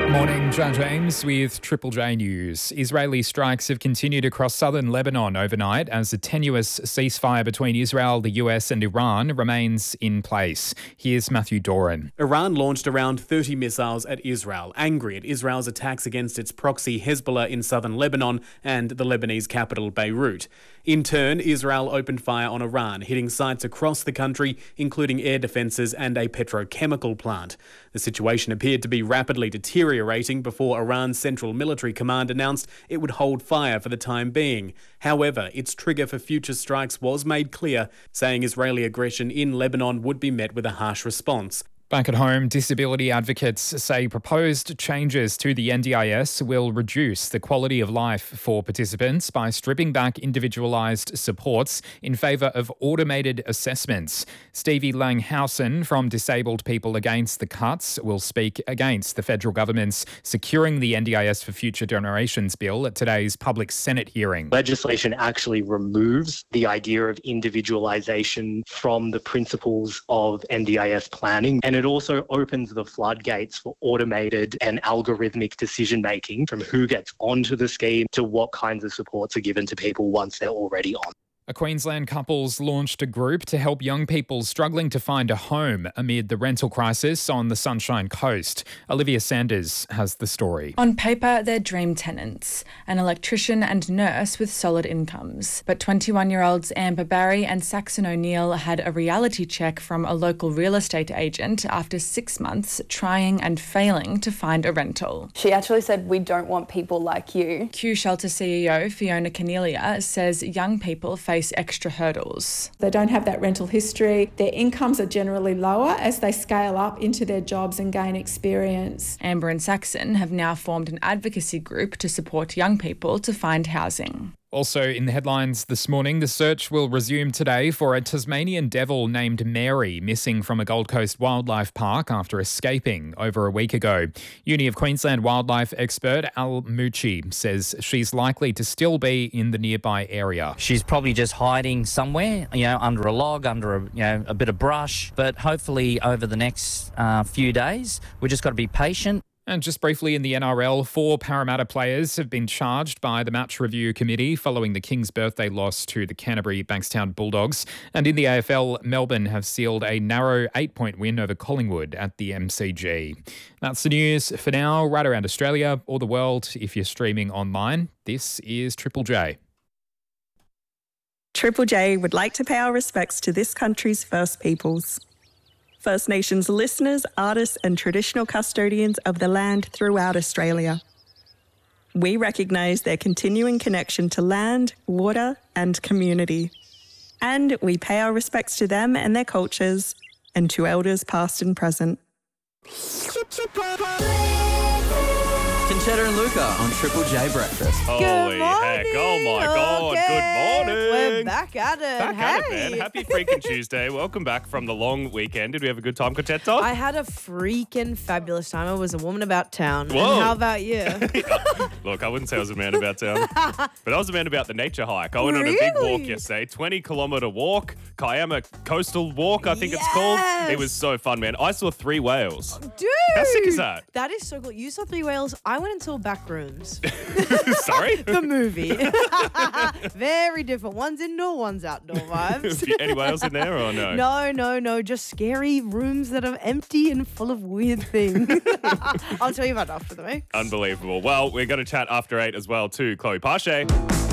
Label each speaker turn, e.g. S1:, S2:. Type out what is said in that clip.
S1: Morning, John James with Triple J News. Israeli strikes have continued across southern Lebanon overnight as a tenuous ceasefire between Israel, the US and Iran remains in place. Here's Matthew Doran.
S2: Iran launched around 30 missiles at Israel, angry at Israel's attacks against its proxy Hezbollah in southern Lebanon and the Lebanese capital Beirut. In turn, Israel opened fire on Iran, hitting sites across the country, including air defences and a petrochemical plant. The situation appeared to be rapidly deteriorating before Iran's Central Military Command announced it would hold fire for the time being. However, its trigger for future strikes was made clear, saying Israeli aggression in Lebanon would be met with a harsh response.
S1: Back at home, disability advocates say proposed changes to the NDIS will reduce the quality of life for participants by stripping back individualised supports in favour of automated assessments. Stevie Langhausen from Disabled People Against the Cuts will speak against the federal government's Securing the NDIS for Future Generations bill at today's public Senate hearing.
S3: Legislation actually removes the idea of individualisation from the principles of NDIS planning, and it also opens the floodgates for automated and algorithmic decision-making from who gets onto the scheme to what kinds of supports are given to people once they're already on.
S1: A Queensland couple's launched a group to help young people struggling to find a home amid the rental crisis on the Sunshine Coast. Olivia Sanders has the story.
S4: On paper, they're dream tenants, an electrician and nurse with solid incomes. But 21-year-olds Amber Barry and Saxon O'Neill had a reality check from a local real estate agent after 6 months trying and failing to find a rental.
S5: She actually said, "We don't want people like you."
S4: Q Shelter CEO Fiona Cornelia says young people face extra hurdles.
S6: They don't have that rental history. Their incomes are generally lower as they scale up into their jobs and gain experience.
S4: Amber and Saxon have now formed an advocacy group to support young people to find housing.
S1: Also in the headlines this morning, the search will resume today for a Tasmanian devil named Mary missing from a Gold Coast wildlife park after escaping over a week ago. Uni of Queensland wildlife expert Al Mucci says she's likely to still be in the nearby area.
S7: She's probably just hiding somewhere, under a log, under a bit of brush. But hopefully over the next few days, we just got to be patient.
S1: And just briefly in the NRL, 4 Parramatta players have been charged by the Match Review Committee following the King's birthday loss to the Canterbury Bankstown Bulldogs. And in the AFL, Melbourne have sealed a narrow 8-point win over Collingwood at the MCG. That's the news for now, right around Australia or the world. If you're streaming online, this is Triple J.
S8: Triple J would like to pay our respects to this country's First Peoples. First Nations listeners, artists and traditional custodians of the land throughout Australia. We recognise their continuing connection to land, water and community. And we pay our respects to them and their cultures and to elders past and present.
S9: Conchetta and Luca on Triple J Breakfast.
S10: Holy heck. Oh my God. Good morning.
S11: We're back at it.
S10: Back at it, man. Happy freaking Tuesday. Welcome back from the long weekend. Did we have a good time, Conchetta?
S11: I had a freaking fabulous time. I was a woman about town.
S10: Whoa.
S11: And how about you?
S10: Look, I wouldn't say I was a man about town, but I was a man about the nature hike. I went on a big walk yesterday, 20-kilometre walk, Kiama Coastal Walk, I think it's called. It was so fun, man. I saw 3 whales.
S11: Dude.
S10: How sick is that?
S11: That is so cool. You saw 3 whales. I went and saw Backrooms.
S10: Sorry?
S11: The movie. Very different. One's indoor, one's outdoor vibes.
S10: Any whales in there or no?
S11: No. Just scary rooms that are empty and full of weird things. I'll tell you about after the mix.
S10: Unbelievable. Well, we're going to chat after 8 as well too. Chloe Pache.